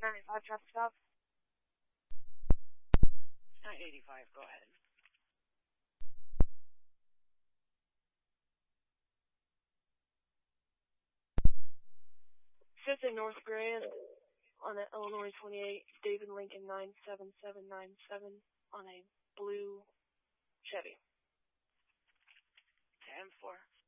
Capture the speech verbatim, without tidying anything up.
ninety-five, traffic stop. nine eighty-five, go ahead. Fifth and North Grand on the Illinois twenty-eight, David Lincoln nine seven seven nine seven on a blue Chevy. ten four.